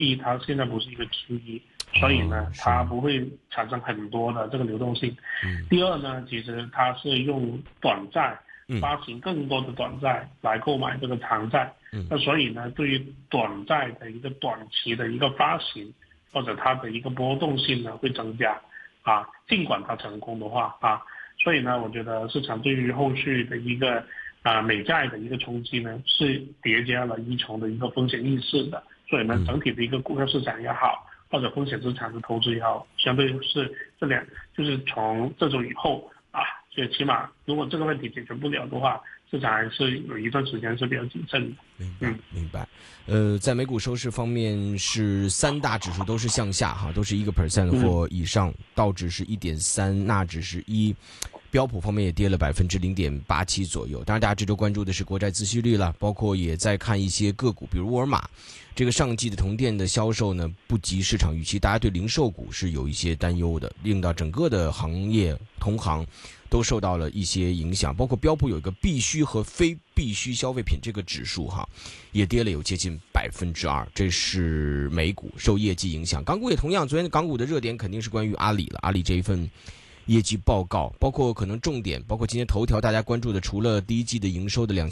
第一，它现在不是一个 QE，所以呢，它不会产生很多的这个流动性。第二呢，其实它是用短债发行更多的短债来购买这个长债。那所以呢，对于短债的一个短期的一个发行，或者它的一个波动性呢会增加啊，尽管它成功的话啊，所以呢，我觉得市场对于后续的一个美债的一个冲击呢，是叠加了一重的一个风险意识的。所以呢，整体的一个股票市场也好，或者风险资产的投资也好，相对是就是从这周以后啊，就起码如果这个问题解决不了的话，市场还是有一段时间是比较谨慎的。 明白。在美股收市方面是三大指数都是向下哈，都是1% 或以上，道指是1.3%，纳指是1%。标普方面也跌了0.87%左右。当然，大家这周关注的是国债孳息率了，包括也在看一些个股，比如沃尔玛，这个上季的同店的销售呢不及市场预期，大家对零售股是有一些担忧的，令到整个的行业同行都受到了一些影响。包括标普有一个必需和非必需消费品这个指数哈，也跌了有接近2%，这是美股受业绩影响。港股也同样，昨天港股的热点肯定是关于阿里了，阿里这一份业绩报告，包括可能重点，包括今天头条大家关注的，除了第一季的营收的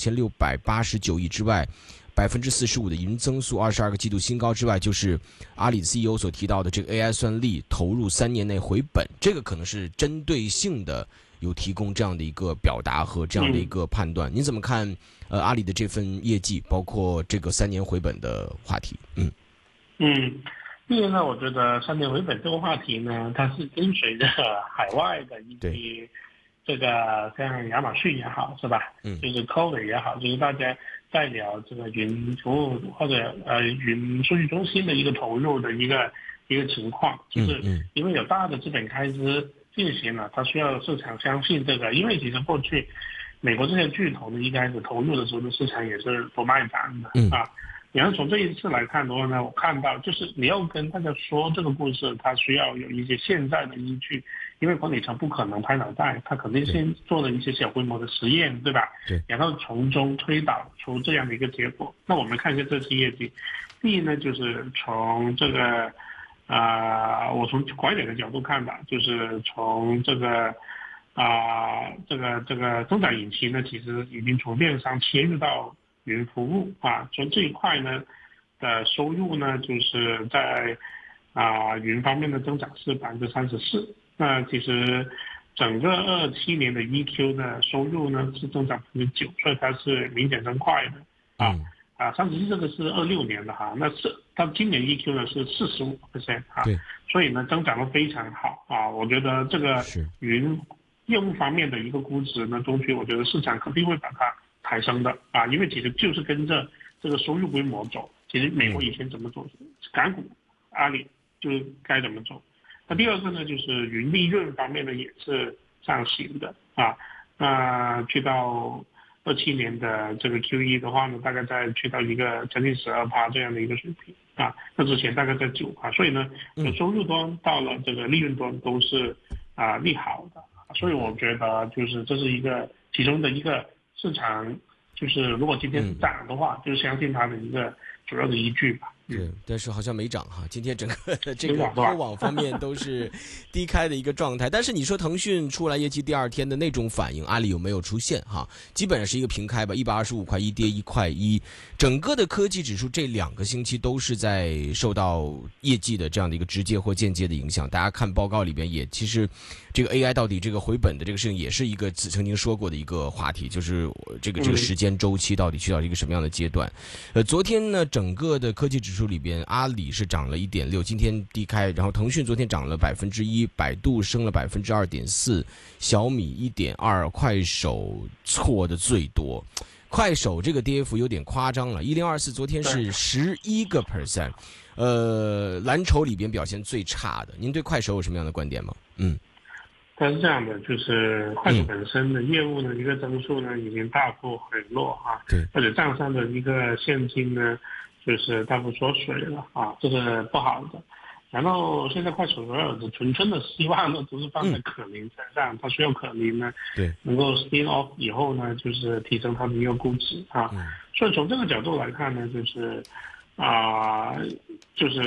2689亿之外，45%的云增速，22个季度新高之外，就是阿里的 CEO 所提到的这个 AI 算力投入3年内回本，这个可能是针对性的有提供这样的一个表达和这样的一个判断。您怎么看阿里的这份业绩，包括这个3年回本的话题？ 第二呢，我觉得3年回本这个话题呢，它是跟随着海外的一些这个像亚马逊也好，是吧？就是 Cover 也好，就是大家在聊这个云服务或者云数据中心的一个投入的一个情况，就是因为有大的资本开支进行了，它需要市场相信这个，因为其实过去美国这些巨头呢一开始投入的时候，市场也是不卖单的然后从这一次来看的话呢，我看到就是你要跟大家说这个故事，它需要有一些现在的依据，因为管理层不可能拍脑袋，他肯定先做了一些小规模的实验，对吧？ 对。 然后从中推导出这样的一个结果。那我们看一下这次业绩，第一呢，就是从这个我从管理的角度看吧，就是从这个这个增长引擎呢，其实已经从电商切入到云服务从这一块呢的收入呢，就是在云方面的增长是34%。那其实整个27年的 EQ 的收入呢是增长9%，所以它是明显增快的34%这个是26年的那是到今年 EQ 呢是45%所以呢增长得非常好我觉得这个云业务方面的一个估值呢，中期我觉得市场肯定会把它抬升的因为其实就是跟着这个收入规模走。其实美国以前怎么做，港股阿里就该怎么走。那第二个呢，就是云利润方面呢也是上行的去到27年的这个 Q1 的话呢，大概再去到一个将近12%这样的一个水平那之前大概在9%，所以呢，收入端到了这个利润端都是利好的所以我觉得就是这是一个其中的一个市场，就是如果今天涨的话，就相信它的一个主要的依据吧。 对，但是好像没涨今天整个这个科网方面都是低开的一个状态。但是你说腾讯出来业绩第2天的那种反应，阿里有没有出现基本上是一个平开吧，125块1跌1块1。整个的科技指数这2个星期都是在受到业绩的这样的一个直接或间接的影响。大家看报告里边也其实这个 AI 到底这个回本的这个事情也是一个曾经说过的一个话题，就是这个时间周期到底去到一个什么样的阶段。昨天呢，整个的科技指数里边，阿里是涨了1.6%，今天低开，然后腾讯昨天涨了1%，百度升了2.4%，小米1.2%，快手错的最多。快手这个跌幅有点夸张了，1024昨天是11%。蓝筹里边表现最差的，您对快手有什么样的观点吗？ 它是这样的，就是快手本身的业务呢，一个增速呢已经大幅回落对， 或者账上的一个现金呢，就是大幅缩水了这是不好的。然后现在快手所有的纯的希望呢，都是放在可伶身上，它需要可伶呢，能够 spin off 以后呢，就是提升它的一个估值所以从这个角度来看呢，就是就是